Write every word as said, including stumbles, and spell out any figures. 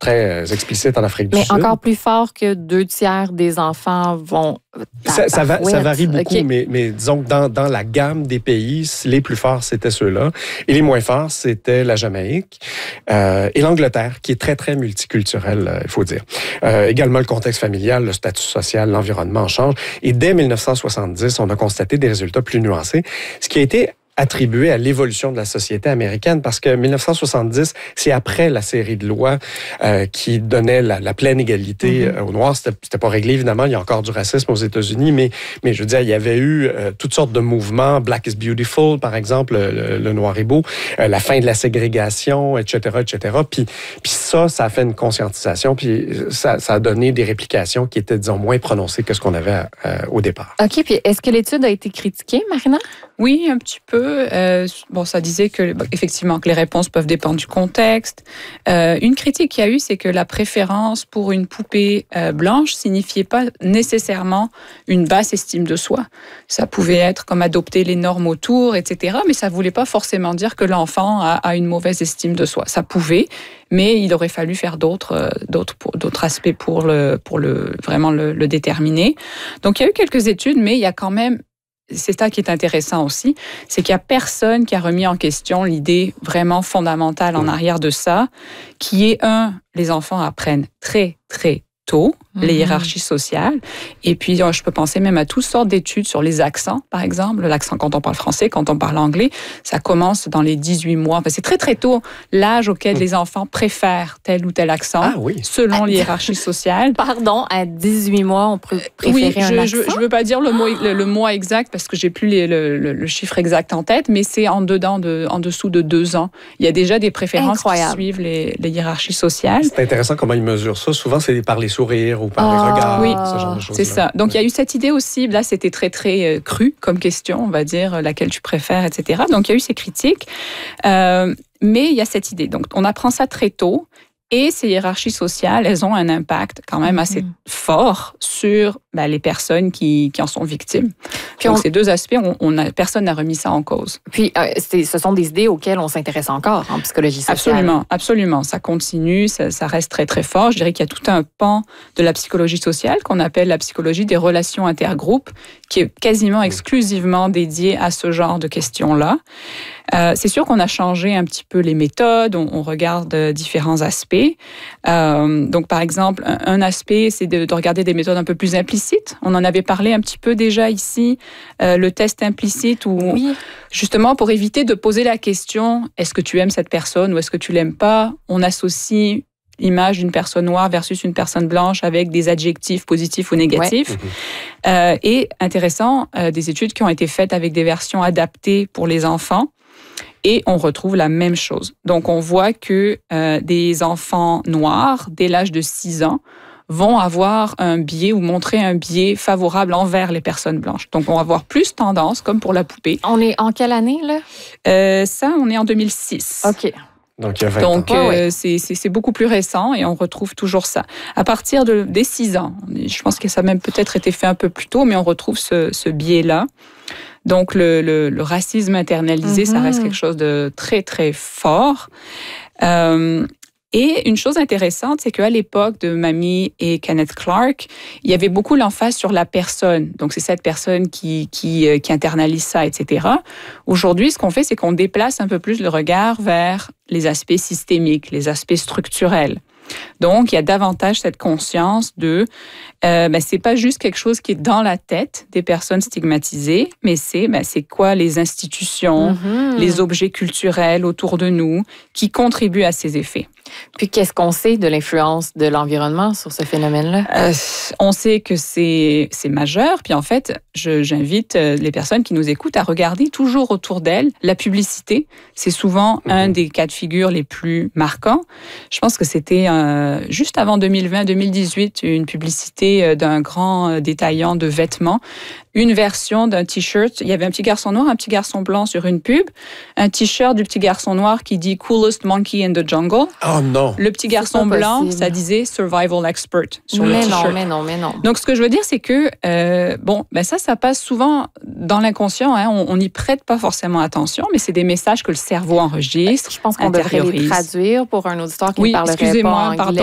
très explicite en Afrique du Mais Sud. Mais encore plus fort que deux tiers des enfants vont... Ça, ça, va, ça varie beaucoup, okay. mais, mais disons que dans, dans la gamme des pays, les plus forts, c'était ceux-là. Et les moins forts, c'était la Jamaïque euh, et l'Angleterre, qui est très, très multiculturelle, euh, il faut dire. Euh, également, le contexte familial, le statut social, l'environnement changent. Et dès dix-neuf cent soixante-dix, on a constaté des résultats plus nuancés, ce qui a été attribué à l'évolution de la société américaine, parce que dix-neuf cent soixante-dix, c'est après la série de lois euh, qui donnait la, la pleine égalité mm-hmm. aux Noirs. C'était, c'était pas réglé, évidemment, il y a encore du racisme aux États-Unis, mais, mais je veux dire, il y avait eu euh, toutes sortes de mouvements, Black is Beautiful, par exemple, le, le noir est beau, euh, la fin de la ségrégation, et cetera, et cetera. Puis, puis ça, ça a fait une conscientisation, puis ça, ça a donné des réplications qui étaient, disons, moins prononcées que ce qu'on avait euh, au départ. OK, puis est-ce que l'étude a été critiquée, Marina? Oui, un petit peu. Euh, bon, ça disait que effectivement que les réponses peuvent dépendre du contexte. Euh, une critique qu'il y a eu, c'est que la préférence pour une poupée euh, blanche signifiait pas nécessairement une basse estime de soi. Ça pouvait être comme adopter les normes autour, et cetera. Mais ça voulait pas forcément dire que l'enfant a, a une mauvaise estime de soi. Ça pouvait, mais il aurait fallu faire d'autres, d'autres, d'autres aspects pour le, pour le vraiment le, le déterminer. Donc il y a eu quelques études, mais il y a quand même c'est ça qui est intéressant aussi, c'est qu'il n'y a personne qui a remis en question l'idée vraiment fondamentale en arrière de ça, qui est, un, les enfants apprennent très, très tôt les hiérarchies sociales. Et puis, je peux penser même à toutes sortes d'études sur les accents, par exemple. L'accent quand on parle français, quand on parle anglais, ça commence dans les dix-huit mois. Enfin, c'est très, très tôt l'âge auquel les enfants préfèrent tel ou tel accent, ah, oui. selon les hiérarchies sociales. Pardon, à dix-huit mois, on peut préférer oui, un je, accent? Je ne veux pas dire le, mot, le, le mois exact parce que j'ai plus les, le, le, le chiffre exact en tête, mais c'est en, dedans de, en dessous de deux ans. Il y a déjà des préférences Incroyable. qui suivent les, les hiérarchies sociales. C'est intéressant comment ils mesurent ça. Souvent, c'est par les sourires ou par ah. les regards. Oui, ce genre de choses. C'est ça. Donc, il y a eu cette idée aussi, là, c'était très, très cru comme question, on va dire, laquelle tu préfères, et cetera. Donc, il y a eu ces critiques. Euh, mais il y a cette idée. Donc, on apprend ça très tôt. Et ces hiérarchies sociales, elles ont un impact quand même assez mmh. fort sur ben, les personnes qui, qui en sont victimes. Puis Donc, on... ces deux aspects, on, on a, personne n'a remis ça en cause. Puis, euh, c'est, ce sont des idées auxquelles on s'intéresse encore en psychologie sociale. Absolument, absolument. Ça continue, ça, ça reste très, très fort. Je dirais qu'il y a tout un pan de la psychologie sociale qu'on appelle la psychologie des relations intergroupes, qui est quasiment exclusivement dédiée à ce genre de questions-là. Euh, c'est sûr qu'on a changé un petit peu les méthodes, on, on regarde différents aspects. Euh, donc, par exemple, un, un aspect, c'est de, de regarder des méthodes un peu plus implicites. On en avait parlé un petit peu déjà ici, euh, le test implicite, où oui. justement, pour éviter de poser la question « est-ce que tu aimes cette personne ou est-ce que tu l'aimes pas ?», on associe l'image d'une personne noire versus une personne blanche avec des adjectifs positifs ou négatifs. Ouais. Euh, et intéressant, euh, des études qui ont été faites avec des versions adaptées pour les enfants. Et on retrouve la même chose. Donc, on voit que euh, des enfants noirs, dès l'âge de six ans, vont avoir un biais ou montrer un biais favorable envers les personnes blanches. Donc, on va avoir plus tendance, comme pour la poupée. On est en quelle année, là? Euh, ça, on est en deux mille six. OK. Donc, il y a vingt Donc, ans. euh, oh, oui. c'est, c'est, c'est beaucoup plus récent et on retrouve toujours ça. À partir de, des six ans, je pense que ça a même peut-être été fait un peu plus tôt, mais on retrouve ce, ce biais-là. Donc, le, le, le racisme internalisé, mm-hmm. ça reste quelque chose de très, très fort. Euh, et une chose intéressante, c'est qu'à l'époque de Mamie et Kenneth Clark, il y avait beaucoup l'emphase sur la personne. Donc, c'est cette personne qui, qui, qui internalise ça, et cetera. Aujourd'hui, ce qu'on fait, c'est qu'on déplace un peu plus le regard vers les aspects systémiques, les aspects structurels. Donc, il y a davantage cette conscience de, euh, ben, c'est pas juste quelque chose qui est dans la tête des personnes stigmatisées, mais c'est, ben, c'est quoi les institutions, mm-hmm. les objets culturels autour de nous qui contribuent à ces effets. Puis, qu'est-ce qu'on sait de l'influence de l'environnement sur ce phénomène-là? Euh, on sait que c'est, c'est majeur. Puis, en fait, je, j'invite les personnes qui nous écoutent à regarder toujours autour d'elles la publicité. C'est souvent mm-hmm. un des cas de figure les plus marquants. Je pense que c'était euh, juste avant deux mille vingt deux mille dix-huit, une publicité d'un grand détaillant de vêtements. Une version d'un T-shirt. Il y avait un petit garçon noir, un petit garçon blanc sur une pub. Un T-shirt du petit garçon noir qui dit « Coolest monkey in the jungle ». Oh non! Le petit garçon blanc, ça disait « Survival expert » sur mais le T-shirt. Non, mais non, mais non. Donc, ce que je veux dire, c'est que, euh, bon, ben ça, ça passe souvent dans l'inconscient. Hein, on n'y prête pas forcément attention, mais c'est des messages que le cerveau enregistre. Je pense qu'on devrait les traduire pour un auditeur qui oui, ne parlerait excusez-moi, pas anglais. pardon,